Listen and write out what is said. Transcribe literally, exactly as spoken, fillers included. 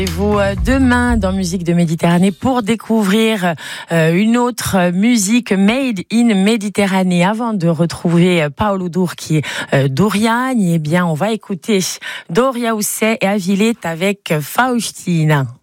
Et vous demain dans Musique de Méditerranée pour découvrir euh, une autre musique made in Méditerranée. Avant de retrouver Paolo Durchi euh, Doriani, eh bien on va écouter Doria Ousset et Avilette avec Faustina.